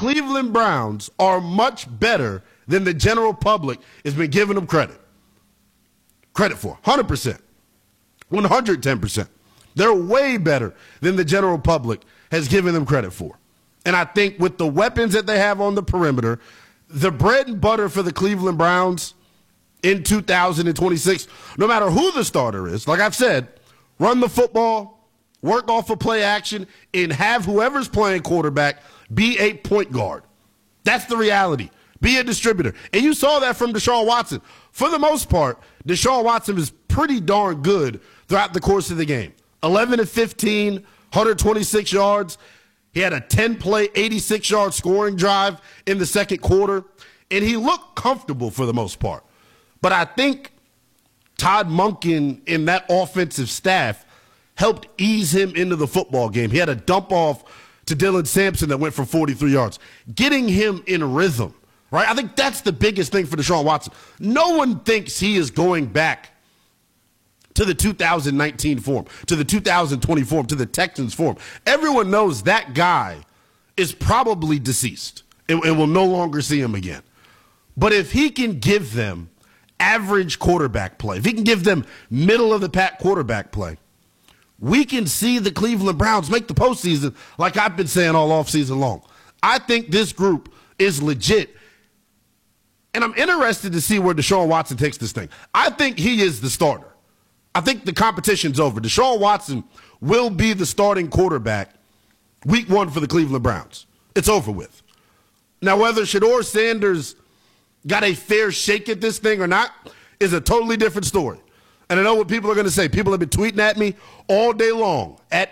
Cleveland Browns are much better than the general public has been giving them credit for. 100%. 110%. They're way better than the general public has given them credit for. And I think with the weapons that they have on the perimeter, the bread and butter for the Cleveland Browns in 2026, no matter who the starter is, like I've said, run the football, work off of play action, and have whoever's playing quarterback be a point guard. That's the reality. Be a distributor. And you saw that from Deshaun Watson. For the most part, Deshaun Watson is pretty darn good throughout the course of the game. 11 of 15, 126 yards. He had a 10-play, 86-yard scoring drive in the second quarter. And he looked comfortable for the most part. But I think Todd Monken and that offensive staff helped ease him into the football game. He had a dump off to Dylan Sampson that went for 43 yards, getting him in rhythm, right? I think that's the biggest thing for Deshaun Watson. No one thinks he is going back to the 2019 form, to the 2020 form, to the Texans form. Everyone knows that guy is probably deceased and will no longer see him again. But if he can give them average quarterback play, if he can give them middle-of-the-pack quarterback play, we can see the Cleveland Browns make the postseason like I've been saying all offseason long. I think this group is legit, and I'm interested to see where Deshaun Watson takes this thing. I think he is the starter. I think the competition's over. Deshaun Watson will be the starting quarterback week 1 for the Cleveland Browns. It's over with. Now, whether Shedeur Sanders got a fair shake at this thing or not is a totally different story. And I know what people are going to say. People have been tweeting at me all day long at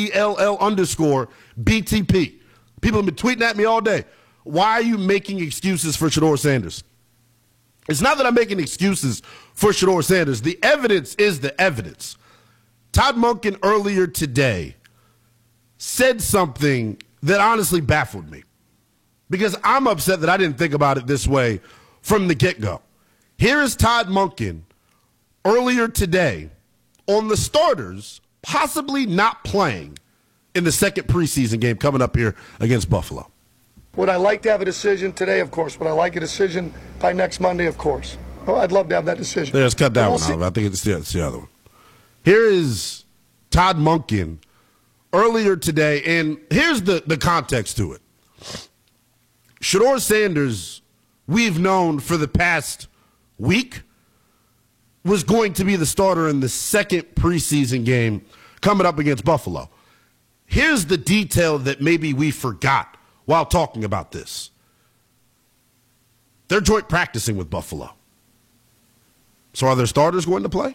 NELL_BTP. People have been tweeting at me all day. Why are you making excuses for Shedeur Sanders? It's not that I'm making excuses for Shedeur Sanders. The evidence is the evidence. Todd Monken earlier today said something that honestly baffled me because I'm upset that I didn't think about it this way from the get-go. Here is Todd Monken earlier today on the starters possibly not playing in the second preseason game coming up here against Buffalo. Would I like to have a decision today? Of course. Would I like a decision by next Monday? Of course. Oh, I'd love to have that decision. Let's cut that one out. I think it's the other one. Here is Todd Monken earlier today, and here's the context to it. Shedeur Sanders, we've known for the past week, was going to be the starter in the second preseason game coming up against Buffalo. Here's the detail that maybe we forgot while talking about this. They're joint practicing with Buffalo. So are their starters going to play?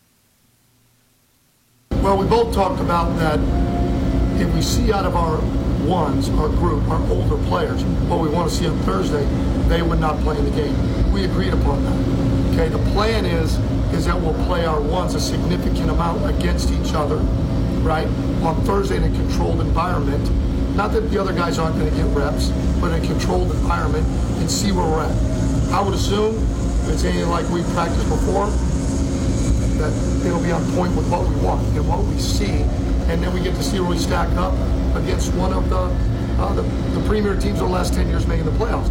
Well, we both talked about that if we see out of our ones, our group, our older players, what we want to see on Thursday, they would not play in the game. We agreed upon that. Okay, the plan is that we'll play our ones a significant amount against each other, right, on Thursday in a controlled environment. Not that the other guys aren't going to get reps, but in a controlled environment and see where we're at. I would assume if it's anything like we practiced before, that it'll be on point with what we want and what we see, and then we get to see where we stack up against one of the premier teams of the last 10 years making the playoffs.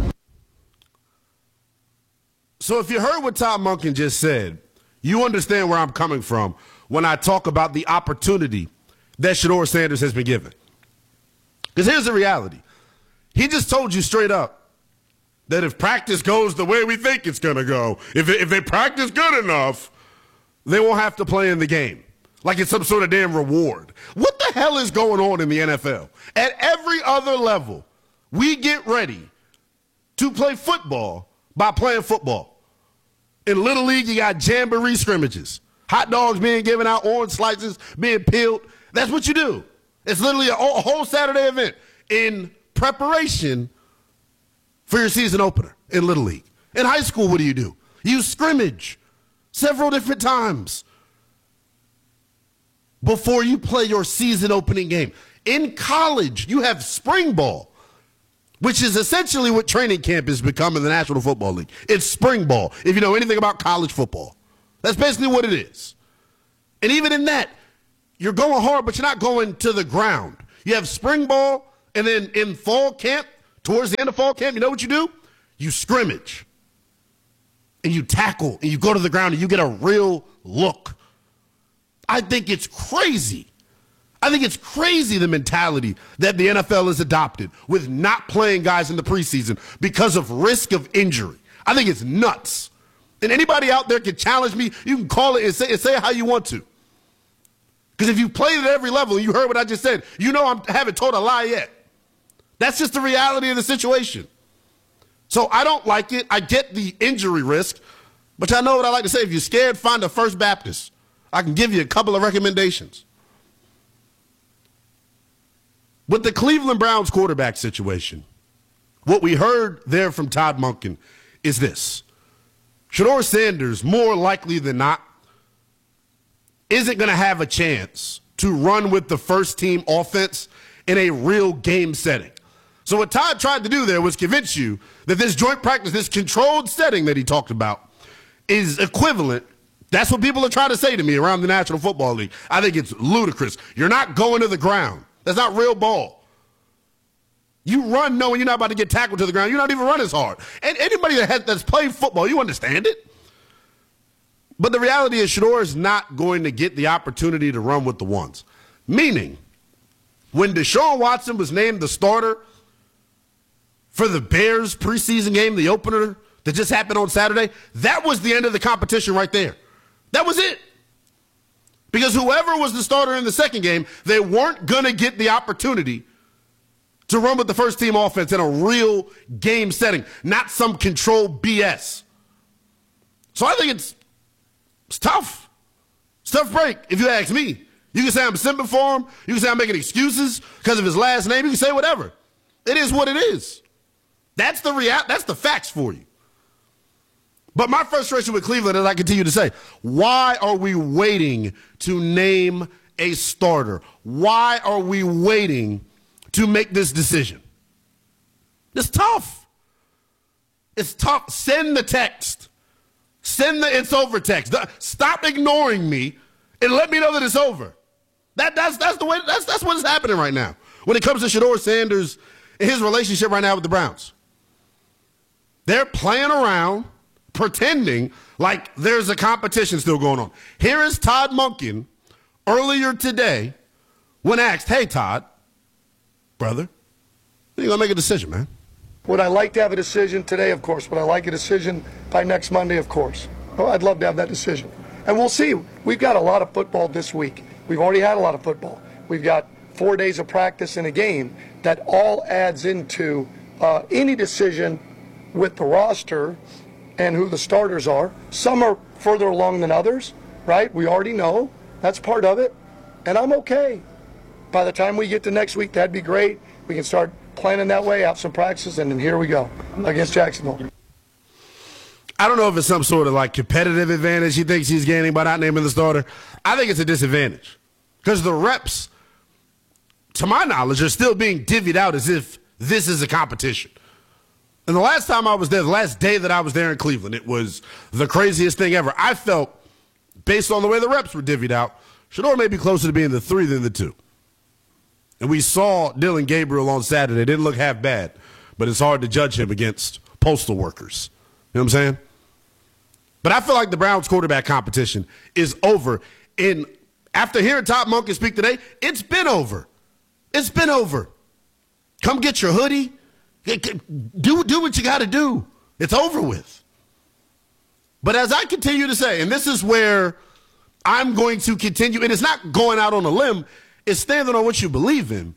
So if you heard what Todd Monken just said, you understand where I'm coming from when I talk about the opportunity that Shedeur Sanders has been given. Because here's the reality. He just told you straight up that if practice goes the way we think it's going to go, if they practice good enough, they won't have to play in the game. Like it's some sort of damn reward. What the hell is going on in the NFL? At every other level, we get ready to play football by playing football. In Little League, you got jamboree scrimmages. Hot dogs being given out, orange slices being peeled. That's what you do. It's literally a whole Saturday event in preparation for your season opener in Little League. In high school, what do? You scrimmage several different times before you play your season opening game. In college, you have spring ball, which is essentially what training camp has become in the National Football League. It's spring ball, if you know anything about college football. That's basically what it is. And even in that, you're going hard, but you're not going to the ground. You have spring ball, and then in fall camp, towards the end of fall camp, you know what you do? You scrimmage. And you tackle, and you go to the ground, and you get a real look. I think it's crazy. I think it's crazy the mentality that the NFL has adopted with not playing guys in the preseason because of risk of injury. I think it's nuts. And anybody out there can challenge me. You can call it and say it how you want to. Because if you played at every level and you heard what I just said, you know I haven't told a lie yet. That's just the reality of the situation. So I don't like it. I get the injury risk. But y'all know what I like to say. If you're scared, find a First Baptist. I can give you a couple of recommendations. With the Cleveland Browns quarterback situation, what we heard there from Todd Monken is this. Shedeur Sanders, more likely than not, isn't going to have a chance to run with the first-team offense in a real game setting. So what Todd tried to do there was convince you that this joint practice, this controlled setting that he talked about, is equivalent. That's what people are trying to say to me around the National Football League. I think it's ludicrous. You're not going to the ground. That's not real ball. You run knowing you're not about to get tackled to the ground. You're not even running as hard. And anybody that's played football, you understand it. But the reality is Shedeur is not going to get the opportunity to run with the ones. Meaning, when Deshaun Watson was named the starter for the Bears preseason game, the opener that just happened on Saturday, that was the end of the competition right there. That was it. Because whoever was the starter in the second game, they weren't going to get the opportunity to run with the first-team offense in a real game setting, not some controlled BS. So I think it's tough. It's a tough break, if you ask me. You can say I'm simping for him. You can say I'm making excuses because of his last name. You can say whatever. It is what it is. That's the that's the facts for you. But my frustration with Cleveland, as I continue to say, why are we waiting to name a starter? Why are we waiting to make this decision? It's tough. It's tough. Send the text. Send the it's over text. Stop ignoring me and let me know that it's over. That's the way. That's what is happening right now when it comes to Shedeur Sanders and his relationship right now with the Browns. They're playing around, pretending like there's a competition still going on. Here is Todd Monken earlier today when asked, "Hey Todd, brother, you're gonna make a decision, man." Would I like to have a decision today? Of course. Would I like a decision by next Monday? Of course. Well, I'd love to have that decision. And we'll see. We've got a lot of football this week. We've already had a lot of football. We've got 4 days of practice in a game that all adds into any decision with the roster and who the starters are. Some are further along than others, right? We already know. That's part of it. And I'm okay. By the time we get to next week, that'd be great. We can start planning that way, have some practices, and then here we go against Jacksonville. I don't know if it's some sort of like competitive advantage he thinks he's gaining by not naming the starter. I think it's a disadvantage because the reps, to my knowledge, are still being divvied out as if this is a competition. And the last time I was there, the last day that I was there in Cleveland, it was the craziest thing ever. I felt, based on the way the reps were divvied out, Shedeur may be closer to being the 3 than the 2. And we saw Dillon Gabriel on Saturday. It didn't look half bad, but it's hard to judge him against postal workers. You know what I'm saying? But I feel like the Browns quarterback competition is over. And after hearing Todd Monken speak today, it's been over. It's been over. Come get your hoodie. Do what you got to do. It's over with. But as I continue to say, and this is where I'm going to continue, and it's not going out on a limb, it's standing on what you believe in.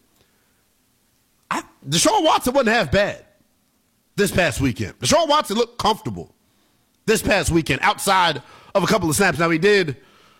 Deshaun Watson wasn't half bad this past weekend. Deshaun Watson looked comfortable this past weekend outside of a couple of snaps. Now, he did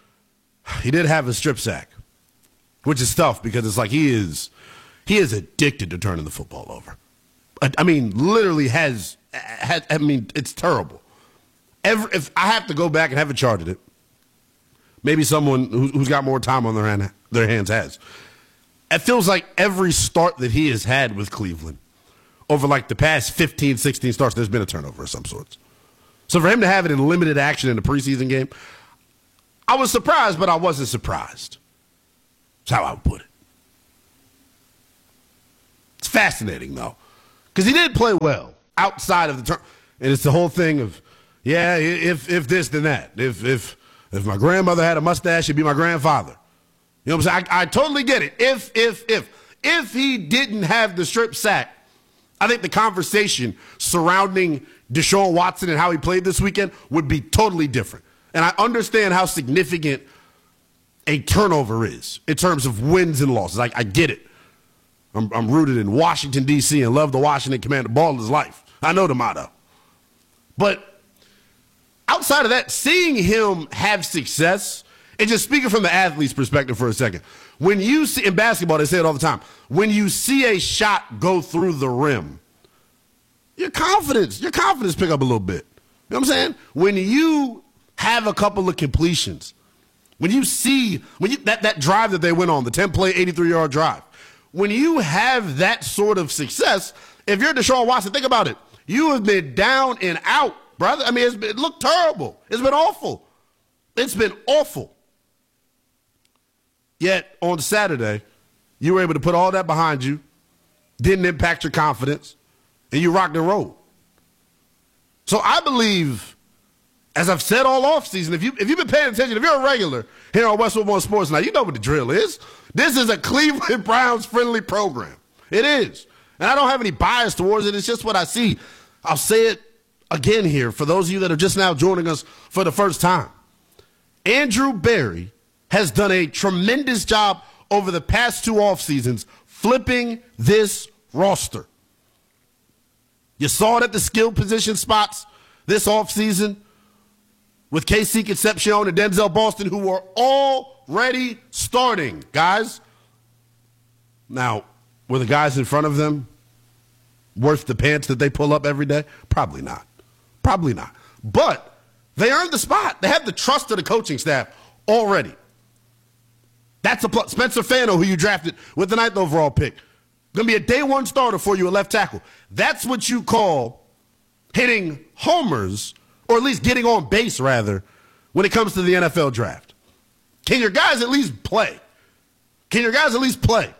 have a strip sack, which is tough because it's like he is addicted to turning the football over. I mean, literally has I mean, it's terrible. If I have to go back and haven't charted it, maybe someone who's got more time on their hands has. It feels like every start that he has had with Cleveland over like the past 15, 16 starts, there's been a turnover of some sorts. So for him to have it in limited action in the preseason game, I was surprised, but I wasn't surprised. That's how I would put it. It's fascinating, though, Because he did play well outside of the term. And it's the whole thing of, yeah, if this, then that. If my grandmother had a mustache, she'd be my grandfather. You know what I'm saying? I totally get it. If he didn't have the strip sack, I think the conversation surrounding Deshaun Watson and how he played this weekend would be totally different. And I understand how significant a turnover is in terms of wins and losses. I get it. I'm rooted in Washington, D.C. and love the Washington Commander. Ball is life. I know the motto. But outside of that, seeing him have success, and just speaking from the athlete's perspective for a second, when you see, in basketball, they say it all the time, when you see a shot go through the rim, your confidence pick up a little bit. You know what I'm saying? When you have a couple of completions, when you see that drive that they went on, the 10-play, 83-yard drive, when you have that sort of success, if you're Deshaun Watson, think about it. You have been down and out, brother. I mean, it looked terrible. It's been awful. It's been awful. Yet, on Saturday, you were able to put all that behind you, didn't impact your confidence, and you rocked and rolled. So I believe, as I've said all offseason, if you've been paying attention, if you're a regular here on Westwood One Sports Night, you know what the drill is. This is a Cleveland Browns friendly program. It is. And I don't have any bias towards it. It's just what I see. I'll say it again here for those of you that are just now joining us for the first time. Andrew Berry has done a tremendous job over the past 2 off seasons flipping this roster. You saw it at the skill position spots this offseason with KC Concepcion and Denzel Boston, who were already starting, guys. Now, were the guys in front of them worth the pants that they pull up every day? Probably not. Probably not. But they earned the spot. They have the trust of the coaching staff already. That's a plus. Spencer Fano, who you drafted with the 9th overall pick, going to be a day one starter for you at left tackle. That's what you call hitting homers, or at least getting on base, rather, when it comes to the NFL draft. Can your guys at least play? Can your guys at least play?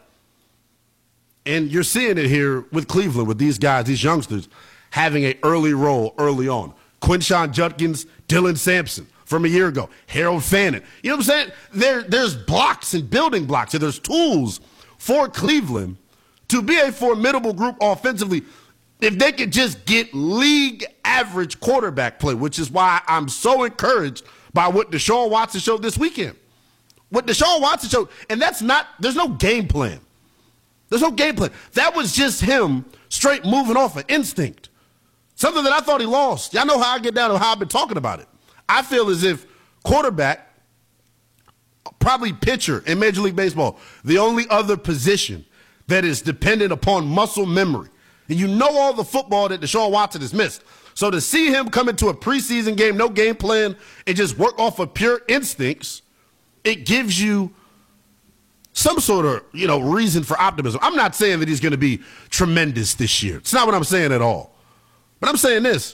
And you're seeing it here with Cleveland, with these guys, these youngsters, having an early role early on. Quinshon Judkins, Dylan Sampson from a year ago, Harold Fannin. You know what I'm saying? There's blocks and building blocks, and there's tools for Cleveland to be a formidable group offensively if they could just get league average quarterback play, which is why I'm so encouraged by what Deshaun Watson showed this weekend. What Deshaun Watson showed, and there's no game plan. There's no game plan. That was just him straight moving off of instinct. Something that I thought he lost. Y'all know how I get down and how I've been talking about it. I feel as if quarterback, probably pitcher in Major League Baseball, the only other position that is dependent upon muscle memory. And you know all the football that Deshaun Watson has missed. So to see him come into a preseason game, no game plan, and just work off of pure instincts, it gives you some sort of, reason for optimism. I'm not saying that he's going to be tremendous this year. It's not what I'm saying at all. But I'm saying this.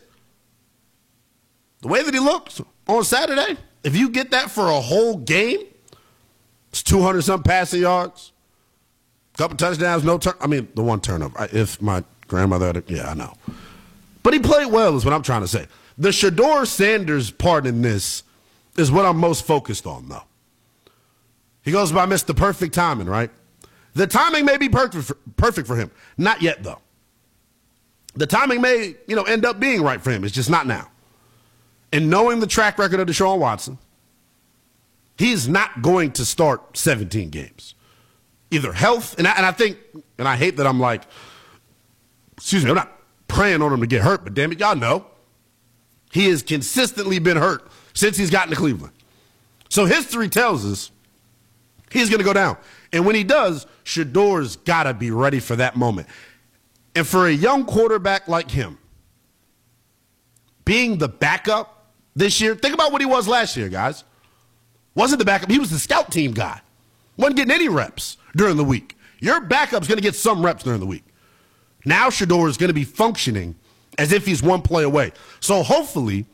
The way that he looked on Saturday, if you get that for a whole game, it's 200-something passing yards, a couple touchdowns, the one turnover. If my grandmother had I know. But he played well is what I'm trying to say. The Shedeur Sanders part in this is what I'm most focused on, though. He goes by Mr. Perfect Timing, right? The timing may be perfect for him. Not yet, though. The timing may, end up being right for him. It's just not now. And knowing the track record of Deshaun Watson, he's not going to start 17 games. Either health, and I think, and I hate that I'm like, I'm not praying on him to get hurt, but damn it, y'all know. He has consistently been hurt since he's gotten to Cleveland. So history tells us he's going to go down. And when he does, Shedeur's got to be ready for that moment. And for a young quarterback like him, being the backup this year, think about what he was last year, guys. Wasn't the backup. He was the scout team guy. Wasn't getting any reps during the week. Your backup's going to get some reps during the week. Now Shedeur is going to be functioning as if he's one play away. So hopefully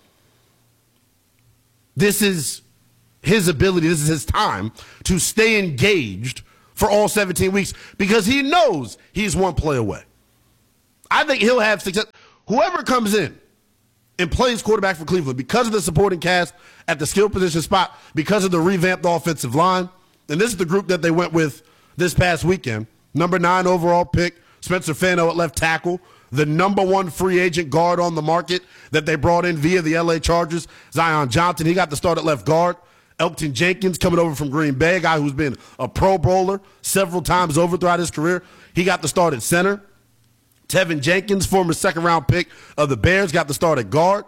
this is his ability, this is his time to stay engaged for all 17 weeks because he knows he's one play away. I think he'll have success. Whoever comes in and plays quarterback for Cleveland, because of the supporting cast at the skill position spot, because of the revamped offensive line, and this is the group that they went with this past weekend. Number 9 overall pick, Spencer Fano at left tackle, the number 1 free agent guard on the market that they brought in via the L.A. Chargers, Zion Johnson. He got the start at left guard. Elgton Jenkins coming over from Green Bay, a guy who's been a Pro Bowler several times over throughout his career. He got the start at center. Tevin Jenkins, former second-round pick of the Bears, got the start at guard.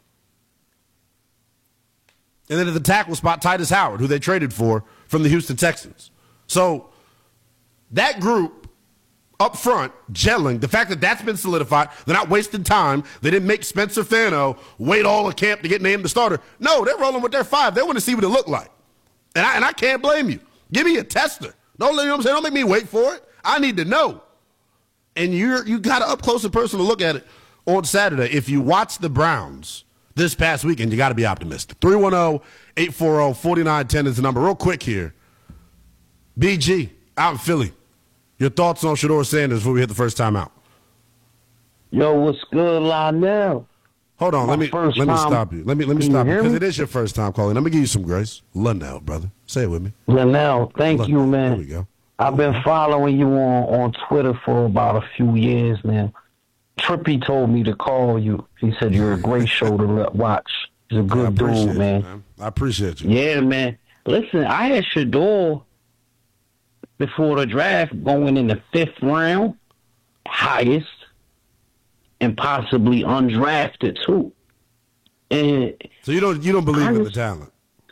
And then at the tackle spot, Titus Howard, who they traded for from the Houston Texans. So that group up front, gelling, the fact that that's been solidified, they're not wasting time. They didn't make Spencer Fano wait all of camp to get named the starter. No, they're rolling with their 5. They want to see what it looked like. And I can't blame you. Give me a tester. Don't, you know what I'm saying? Don't make me wait for it. I need to know. And you got an up-close and personal look at it on Saturday. If you watch the Browns this past weekend, you got to be optimistic. 310-840-4910 is the number. Real quick here. BG, out in Philly. Your thoughts on Shedeur Sanders before we hit the first time out? Yo, what's good, Lionel? Hold on, let me stop you. Let me stop you because it is your first time calling. Let me give you some grace. Lionel, brother. Say it with me. Lionel, thank you, man. There we go. I've been following you on Twitter for about a few years now. Trippy told me to call you. He said you're a great show to watch. He's a good dude, man. I appreciate you. Yeah, man. Listen, I had Shedeur before the draft going in the 5th round, highest, and possibly undrafted too. And so you don't believe in the talent?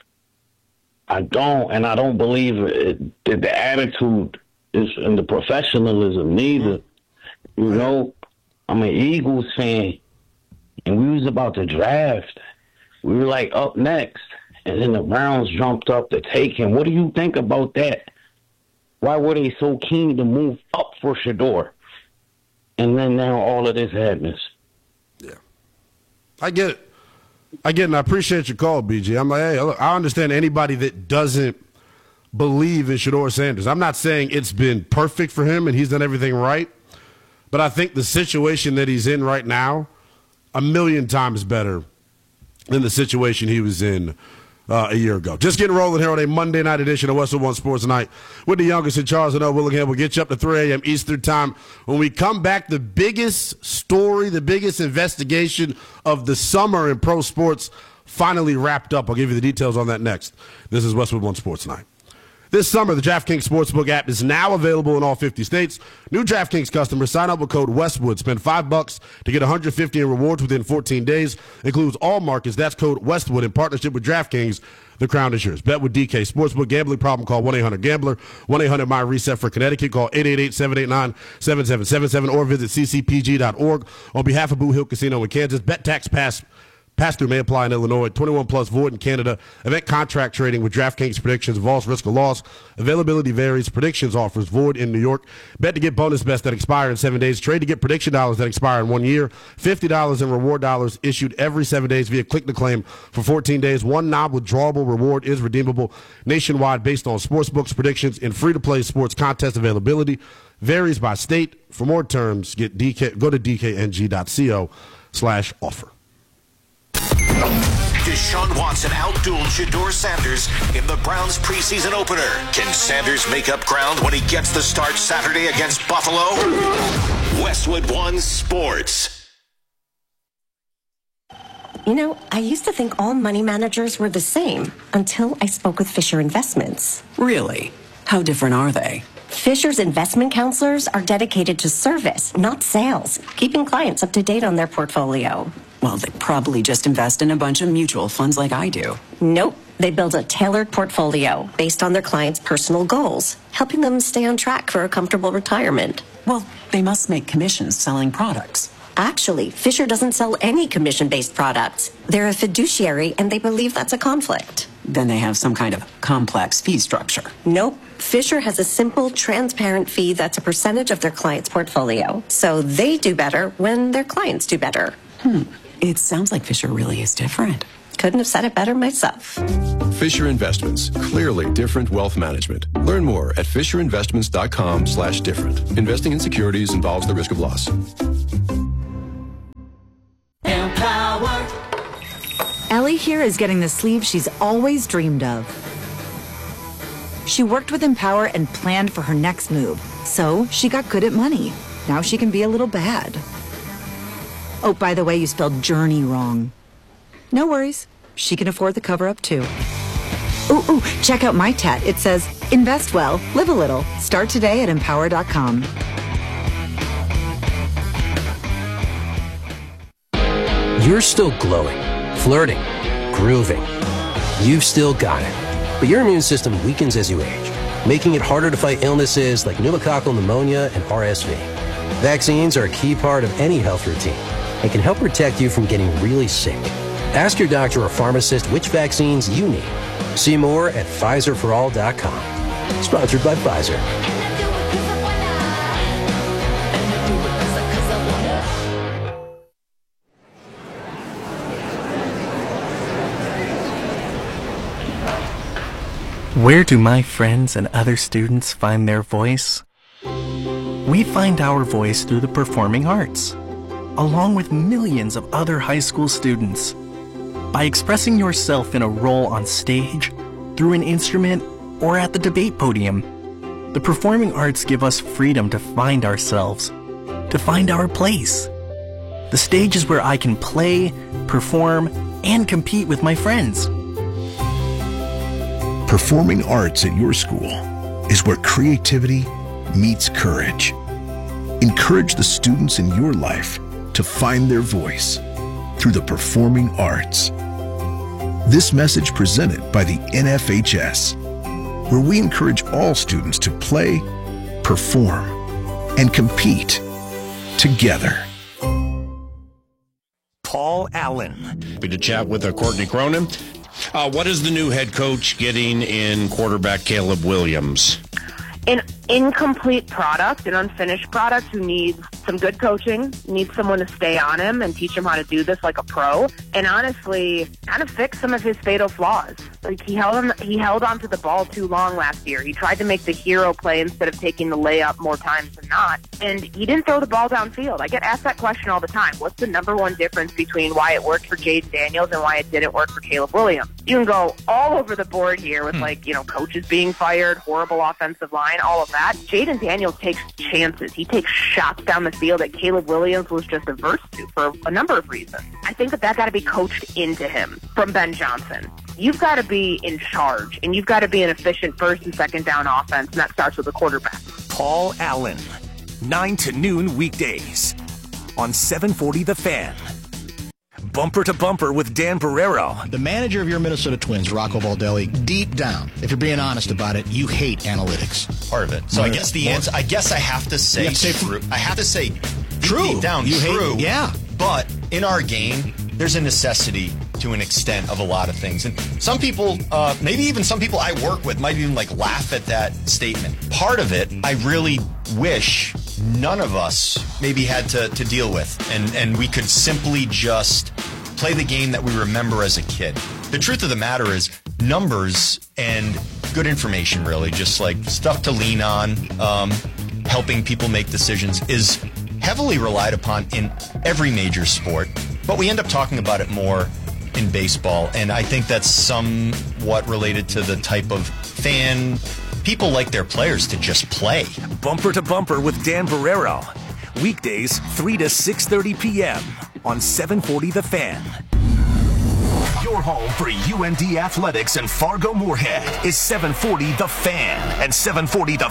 I don't, and I don't believe that the attitude is in the professionalism neither. You know, I'm an Eagles fan, and we was about to draft. We were like up next, and then the Browns jumped up to take him. What do you think about that? Why were they so keen to move up for Shedeur? And then now all of this happens. Yeah. I get it. And I appreciate your call, BG. I'm like, hey, look, I understand anybody that doesn't believe in Shedeur Sanders. I'm not saying it's been perfect for him and he's done everything right, but I think the situation that he's in right now, 1,000,000 times better than the situation he was in a year ago. Just getting rolling here on a Monday night edition of Westwood One Sports Night with the youngest in Charles and Willingham. We'll get you up to 3 a.m. Eastern time. When we come back, the biggest story, the biggest investigation of the summer in pro sports finally wrapped up. I'll give you the details on that next. This is Westwood One Sports Night. This summer, the DraftKings Sportsbook app is now available in all 50 states. New DraftKings customers sign up with code Westwood. Spend $5 to get $150 in rewards within 14 days. Includes all markets. That's code Westwood in partnership with DraftKings. The crown is yours. Bet with DK Sportsbook. Gambling problem? Call 1-800-GAMBLER. 1-800-MY-RESET for Connecticut. Call 888-789-7777 or visit ccpg.org. On behalf of Boo Hill Casino in Kansas, bet tax pass-through may apply in Illinois. 21 plus void in Canada. Event contract trading with DraftKings predictions involves risk of loss. Availability varies. Predictions offers void in New York. Bet to get bonus bets that expire in 7 days. Trade to get prediction dollars that expire in 1 year. $50 in reward dollars issued every 7 days via click to claim for 14 days. One non-withdrawable reward is redeemable nationwide based on sportsbooks predictions and free-to-play sports contest availability. Varies by state. For more terms, go to dkng.co/offer. Deshaun Watson outdueled Shedeur Sanders in the Browns preseason opener. Can Sanders make up ground when he gets the start Saturday against Buffalo? Westwood One Sports. You know, I used to think all money managers were the same until I spoke with Fisher Investments. Really? How different are they? Fisher's investment counselors are dedicated to service, not sales, keeping clients up to date on their portfolio. Well, they probably just invest in a bunch of mutual funds like I do. Nope. They build a tailored portfolio based on their clients' personal goals, helping them stay on track for a comfortable retirement. Well, they must make commissions selling products. Actually, Fisher doesn't sell any commission-based products. They're a fiduciary, and they believe that's a conflict. Then they have some kind of complex fee structure. Nope. Fisher has a simple, transparent fee that's a percentage of their client's portfolio. So they do better when their clients do better. It sounds like Fisher really is different. Couldn't have said it better myself. Fisher Investments. Clearly different wealth management. Learn more at FisherInvestments.com/different. Investing in securities involves the risk of loss. Ellie here is getting the sleeve she's always dreamed of. She worked with Empower and planned for her next move, so she got good at money. Now she can be a little bad. Oh, by the way, you spelled journey wrong. No worries. She can afford the cover-up, too. Ooh, check out my tat. It says, invest well, live a little. Start today at empower.com. You're still glowing, flirting, grooving. You've still got it. But your immune system weakens as you age, making it harder to fight illnesses like pneumococcal pneumonia and RSV. Vaccines are a key part of any health routine and can help protect you from getting really sick. Ask your doctor or pharmacist which vaccines you need. See more at PfizerForAll.com. Sponsored by Pfizer. Where do my friends and other students find their voice? We find our voice through the performing arts, along with millions of other high school students. By expressing yourself in a role on stage, through an instrument, or at the debate podium, the performing arts give us freedom to find ourselves, to find our place. The stage is where I can play, perform, and compete with my friends. Performing arts at your school is where creativity meets courage. Encourage the students in your life to find their voice through the performing arts. This message presented by the NFHS, where we encourage all students to play, perform, and compete together. Paul Allen. Happy to chat with Courtney Cronin. What is the new head coach getting in quarterback Caleb Williams? An incomplete product, an unfinished product who needs some good coaching, needs someone to stay on him and teach him how to do this like a pro, and honestly kind of fix some of his fatal flaws. Like he held on to the ball too long last year. He tried to make the hero play instead of taking the layup more times than not, and he didn't throw the ball downfield. I get asked that question all the time. What's the number one difference between why it worked for Jaden Daniels and why it didn't work for Caleb Williams? You can go all over the board here with coaches being fired, horrible offensive line, all of that. Jaden Daniels takes chances. He takes shots down the field that Caleb Williams was just averse to for a number of reasons. I think that got to be coached into him from Ben Johnson. You've got to be in charge, and you've got to be an efficient first and second down offense, and that starts with the quarterback. Paul Allen, 9 to noon weekdays on 740 The Fan. Bumper to Bumper with Dan Barrero. The manager of your Minnesota Twins, Rocco Baldelli, deep down, if you're being honest about it, you hate analytics. Part of it. So I guess the answer, I have to say true. I have to say true. Deep down, you true. Yeah. But in our game, there's a necessity to an extent of a lot of things. And some people, maybe even some people I work with might even laugh at that statement. Part of it, I really wish none of us maybe had to deal with. And we could simply just play the game that we remember as a kid. The truth of the matter is numbers and good information, really, just stuff to lean on, helping people make decisions is heavily relied upon in every major sport. But we end up talking about it more in baseball, and I think that's somewhat related to the type of fan. People like their players to just play. Bumper to Bumper with Dan Barrero. Weekdays 3 to 6:30 p.m. on 740 The Fan. Your home for UND Athletics and Fargo Moorhead is 740 The Fan and 740thefan.com.